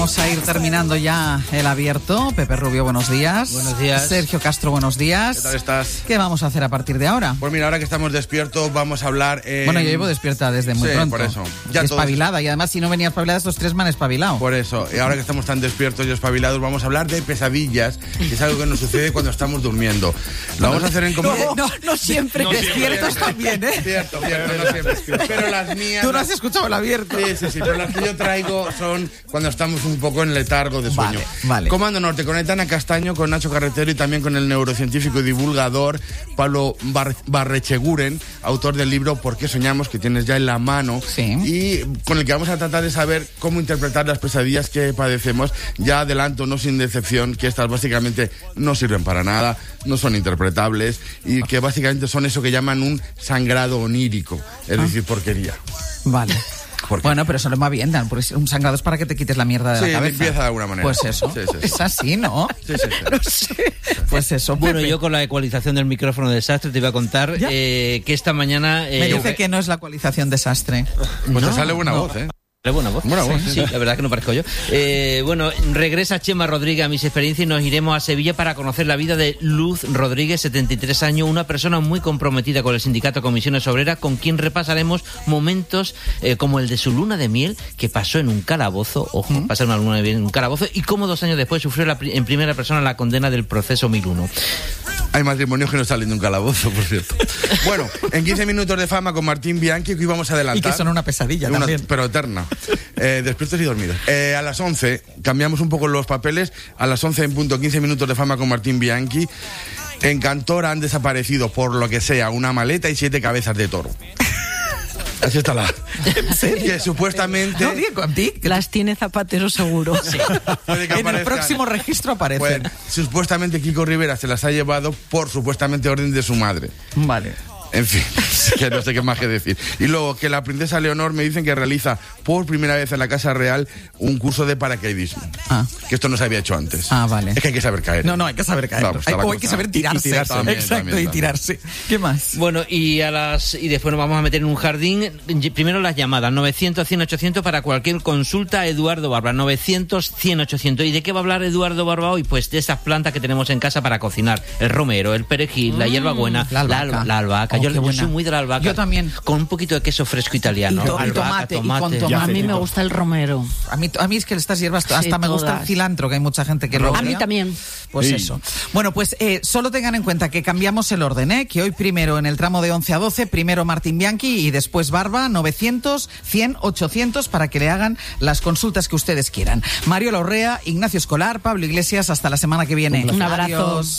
Vamos a ir terminando ya el abierto. Pepe Rubio, buenos días. Buenos días. Sergio Castro, buenos días. ¿Qué tal estás? ¿Qué vamos a hacer a partir de ahora? Pues mira, ahora que estamos despiertos, vamos a hablar... Bueno, yo llevo despierta desde muy pronto. Por eso. Ya espabilada. Y además, si no venía espabilada, estos tres me han espabilado. Por eso. Y ahora que estamos tan despiertos y espabilados, vamos a hablar de pesadillas, que es algo que nos sucede cuando estamos durmiendo. Lo vamos a hacer en común. No siempre. Despiertos también, ¿eh? Cierto, no siempre. Pero las mías... Tú no has escuchado el abierto. Sí, pero las que yo traigo son cuando estamos un poco en letargo de sueño. Vale. Comando Norte, con Aitana Castaño, con Nacho Carretero y también con el neurocientífico y divulgador Pablo Barrecheguren, autor del libro ¿Por qué soñamos?, que tienes ya en la mano. Sí. Y con el que vamos a tratar de saber cómo interpretar las pesadillas que padecemos. Ya adelanto, no sin decepción, que estas básicamente no sirven para nada, no son interpretables y que básicamente son eso que llaman un sangrado onírico, es decir, porquería. Vale. Bueno, pero eso no va bien, Dan, porque un sangrado es para que te quites la mierda de la cabeza. Limpieza de alguna manera. Pues eso, Sí. es así, ¿no? Sí. No sé. Pues eso, Bueno, Pepe. yo con la ecualización del micrófono de desastre te iba a contar que esta mañana... Me dice que no es la ecualización desastre. Pues No, te sale buena no. voz, ¿eh? Buena voz. Buena voz, Sí, la verdad que no parezco yo. Bueno, regresa Chema Rodríguez a Mis Experiencias y nos iremos a Sevilla para conocer la vida de Luz Rodríguez, 73 años, una persona muy comprometida con el sindicato Comisiones Obreras, con quien repasaremos momentos como el de su luna de miel, que pasó en un calabozo, pasar una luna de miel en un calabozo, y cómo 2 años después sufrió en primera persona la condena del proceso 1001. Hay matrimonios que no salen de un calabozo, por cierto. Bueno, en 15 minutos de fama con Martín Bianchi, que hoy vamos a adelantar. Y que son una pesadilla también. Pero eterna. Despiertos y dormidos. A las 11, cambiamos un poco los papeles. A las 11 en punto, 15 minutos de fama con Martín Bianchi. En Cantora han desaparecido, por lo que sea, una maleta y 7 cabezas de toro. Así está la... ¿En serio? Que supuestamente... No, Diego, a ti, que Las tiene Zapatero seguro. puede que en el aparezcan. próximo registro aparecen. Pues, supuestamente Kiko Rivera se las ha llevado por supuestamente orden de su madre. Vale. En fin, que no sé qué más que decir. Y luego que la princesa Leonor me dicen que realiza por primera vez en la Casa Real un curso de paracaidismo. Que esto no se había hecho antes. Vale. Es que hay que saber caer. No, hay que saber caer. Vamos, está la O hay cosa. que saber tirarse. Y tirarse también, Exacto, también. y tirarse. ¿Qué más? Bueno, y después nos vamos a meter en un jardín. Primero las llamadas, 900-100-800 para cualquier consulta. Eduardo Barba, 900-100-800. ¿Y de qué va a hablar Eduardo Barba hoy? Pues de esas plantas que tenemos en casa para cocinar. El romero, el perejil, la hierbabuena, la albahaca. la albahaca. Oh, yo qué buena. soy muy de la albahaca. Yo también. Con un poquito de queso fresco italiano. Y Albahaca, tomate, y con tomate. A mí me gusta el romero. A mí es que estas hierbas, hasta me gusta el todas. cilantro, que hay mucha gente que lo A mí odia. también. Pues Sí. eso. Bueno, pues solo tengan en cuenta que cambiamos el orden, que hoy primero en el tramo de 11 a 12, primero Martín Bianchi y después Barba, 900, 100, 800 para que le hagan las consultas que ustedes quieran. Mario Lorrea, Ignacio Escolar, Pablo Iglesias, hasta la semana que viene. Un abrazo. Adiós.